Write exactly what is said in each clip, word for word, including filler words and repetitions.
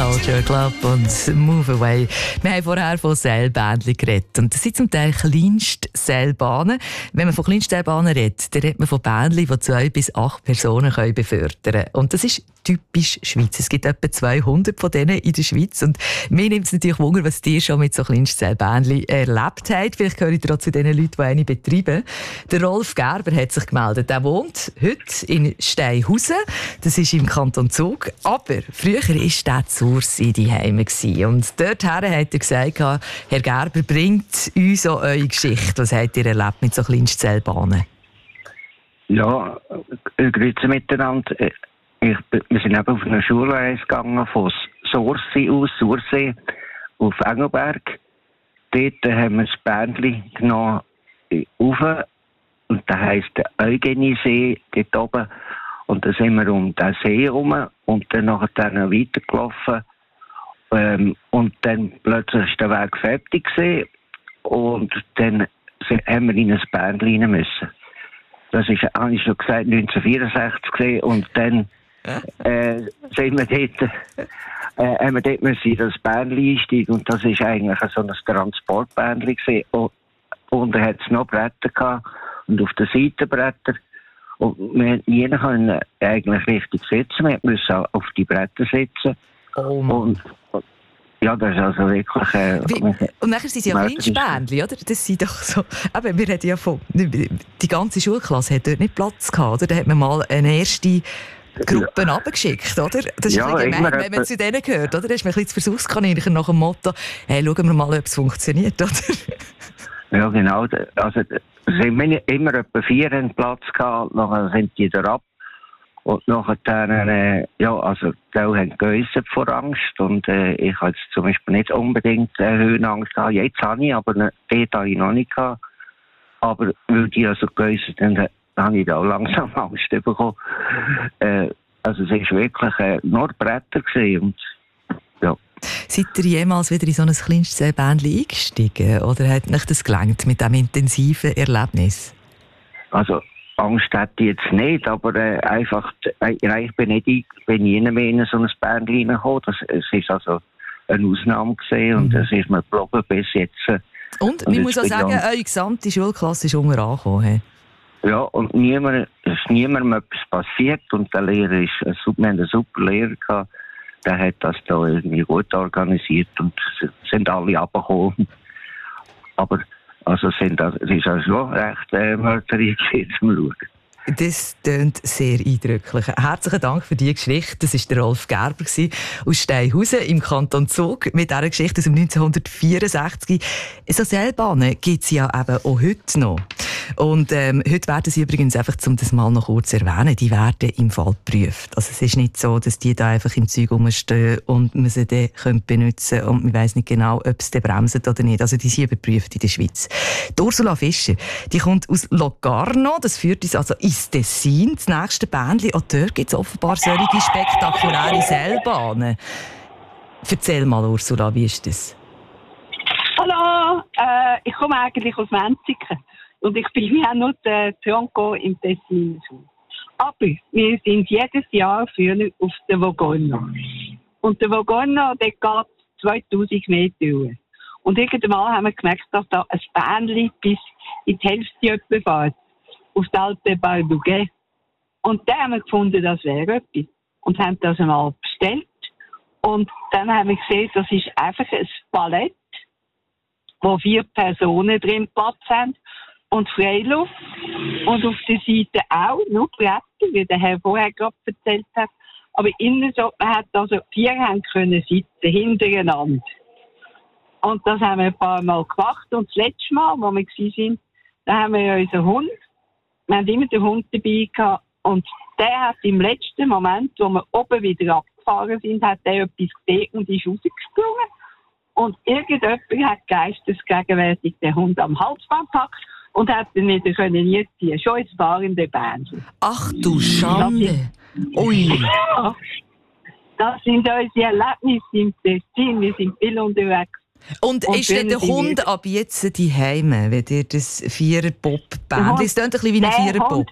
Culture Club und Move Away. Wir haben vorher von Seilbähnchen geredet. Und das sind zum Teil kleinste Seilbahnen. Wenn man von kleinsten Seilbahnen redet, dann redet man von Bähnchen, die zwei bis acht Personen können befördern können. Und das ist typisch Schweiz. Es gibt etwa zweihundert von denen in der Schweiz. Und mir nimmt es natürlich Wunder, was ihr schon mit so kleinsten Seilbähnchen erlebt habt. Vielleicht gehört ihr auch zu den Leuten, die eine betreiben. Der Rolf Gerber hat sich gemeldet. Er wohnt heute in Steinhausen. Das ist im Kanton Zug. Aber früher war der zu seine Heime. Und dorthin hat er gesagt, Herr Gerber, bringt uns auch eure Geschichte. Was habt ihr erlebt mit so kleinsten Seilbahnen? Ja, grüezi miteinander. Ich, wir sind eben auf eine Schulreise gegangen von Sursee aus, Sursee, auf Engelberg. Dort haben wir das Bähnchen genommen, rauf. Und das heisst der Eugeniesee, dort oben. Und dann sind wir um den See herum und dann nachher dann weitergelaufen. Ähm, und dann plötzlich ist der Weg fertig gewesen. Und dann haben wir in ein Bähnchen rein müssen. Das ist, habe ich schon gesagt, neunzehnhundertvierundsechzig gewesen. Und dann äh, sind wir dort, äh, haben wir dort müssen in das Bähnchen einsteigen. Und das ist eigentlich so ein Transportbähnchen gewesen. Und, und da hat es noch Bretter gehabt. Und auf den Seitenbretter. Und wir nie können eigentlich richtig sitzen. Wir mussten auf die Bretter sitzen. Oh und, ja, das ist also wirklich... Äh, Wie, und nachher sind sie ja Kleinstbähnchen, oder? Das sind doch so... Aber wir hatten ja von... Die ganze Schulklasse hat dort nicht Platz gehabt, oder? Da hat man mal eine erste Gruppe ja. runtergeschickt, oder? Das ist ja, ein bisschen gemein, wenn man zu denen gehört, oder? Da ist man ein bisschen zu Versuchskaninchen nach dem Motto, hey, schauen wir mal, ob es funktioniert, oder? Ja, genau. Also, es haben immer etwa vier einen Platz gehabt, nachher sind die da ab. Und nachher, äh, ja, also, die haben geäussert vor Angst. Und äh, ich hatte zum Beispiel nicht unbedingt äh, Höhenangst gehabt. Jetzt habe ich, aber ne, dort habe ich noch nicht gehabt. Aber weil die also geäussert haben, dann habe ich da auch langsam Angst bekommen. Äh, also, es war wirklich äh, nur Bretter gewesen. Und, ja. Seid ihr jemals wieder in so ein kleinstes Bähnchen eingestiegen? Oder hat euch das gelangt mit diesem intensiven Erlebnis? Also, Angst hätte ich jetzt nicht, aber äh, einfach, äh, ich bin nicht ich bin nie mehr in so ein Bähnchen reingekommen. Das, es ist also eine Ausnahme gewesen und es mhm. ist mir geblieben bis jetzt. Äh, und, und ich muss auch sagen, eure gesamte Schulklasse ist unten angekommen. Hey? Ja, und niemand, es ist niemandem etwas passiert und der Lehrer ist, wir hatten einen super Lehrer gehabt, der hat das da irgendwie gut organisiert und sind alle abgekommen. Aber also sind das, es ist also recht äh, mörderig zum Schauen. Das klingt sehr eindrücklich. Herzlichen Dank für diese Geschichte. Das war der Rolf Gerber aus Steinhausen im Kanton Zug mit dieser Geschichte aus dem neunzehnhundertvierundsechzig. So Seilbahnen gibt es ja eben auch heute noch. Und ähm, heute werden sie übrigens, einfach, um das mal noch kurz zu erwähnen, die werden im Fall geprüft. Also es ist nicht so, dass die da einfach im Zeug rumstehen und man sie dann benutzen können und man weiss nicht genau, ob es dann bremsen oder nicht. Also die sind überprüft in der Schweiz. Die Ursula Fischer, die kommt aus Locarno, das führt uns also ins Tessin, das nächste Bähnchen. Auch dort gibt es offenbar solche spektakuläre Seilbahnen. Erzähl mal, Ursula, wie ist das? Hallo, äh, ich komme eigentlich aus Menziken. Und ich bin ja nur der Tronco im Tessin. Aber wir sind jedes Jahr früher auf der Vogonna. Und der Vogonna, der geht zweitausend Meter hoch. Und irgendwann haben wir gemerkt, dass da ein Bähnchen bis in die Hälfte fährt. Auf die Alte Bardouguet. Und dann haben wir gefunden, das wäre etwas. Und haben das einmal bestellt. Und dann haben wir gesehen, das ist einfach ein Ballett, wo vier Personen drin Platz haben. Und Freiluft. Und auf der Seite auch, nur Bretter, wie der Herr vorher gerade erzählt hat. Aber innen so, man hat also vier haben können sitzen, hintereinander. Und das haben wir ein paar Mal gemacht. Und das letzte Mal, wo wir waren, da haben wir ja unseren Hund. Wir haben immer den Hund dabei gehabt. Und der hat im letzten Moment, wo wir oben wieder abgefahren sind, hat der etwas gesehen und ist rausgesprungen. Und irgendjemand hat geistesgegenwärtig den Hund am Halsband gepackt. Und hat dann wieder können nie ziehen. Schon ins fahrende Bähnchen. Ach du Schande! Ui! Ja, das sind unsere Erlebnisse im Tessin. Wir sind viel unterwegs. Und, und ist denn der Hund wir... ab jetzt die Heime, wenn ihr das Vierer-Pop-Band? Es klingt ein bisschen wie ein Vierer-Pop.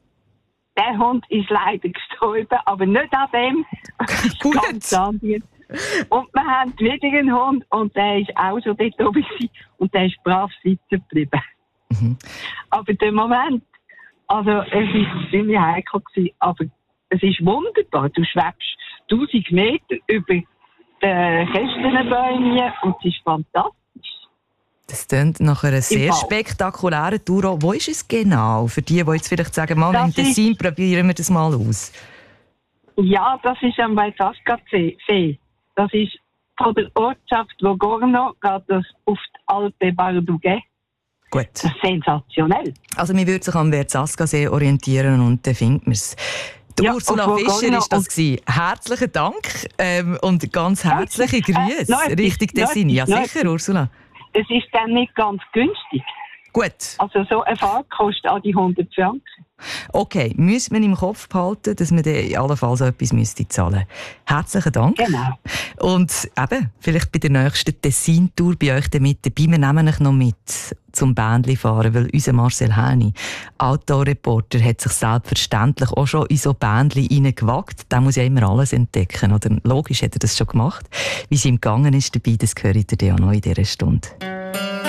Der Hund ist leider gestorben, aber nicht an dem. Gut. Und wir haben wieder einen Hund und der ist auch schon dort oben gewesen, und der ist brav sitzen geblieben. Mhm. Aber der Moment, also es war ziemlich heikel gewesen, aber es ist wunderbar. Du schwebst tausend Meter über die Kästenbäume und es ist fantastisch. Das klingt nach einer sehr spektakulären Tour. Wo ist es genau? Für die, die jetzt vielleicht sagen, mal, das im Tessin probieren wir das mal aus. Ja, das ist am Weißaska-See. Das ist von der Ortschaft Logorno, geht das auf die Alpe Bardugues. Gut. Das ist sensationell. Also man würde sich am Weißaska-See orientieren und dann findet man es. Ja, Ursula Fischer war das. Herzlichen Dank ähm, und ganz herzliche Grüße äh, Richtung Tessin. Ja, sicher, Ursula. Es ist dann nicht ganz günstig. Gut. Also so eine Fahrt kostet an die hundert Franken. Okay, müsste man im Kopf behalten, dass man dann allenfalls etwas müsste zahlen. Herzlichen Dank. Genau. Und eben, vielleicht bei der nächsten Tessin-Tour bei euch mit dabei. Wir nehmen euch noch mit zum Bändli fahren, weil unser Marcel Häni, Autoreporter, hat sich selbstverständlich auch schon in so Bändli hineingewagt. Der muss ja immer alles entdecken. Oder logisch hat er das schon gemacht. Wie es ihm gegangen ist dabei, das höre ich dir ja noch in dieser Stunde.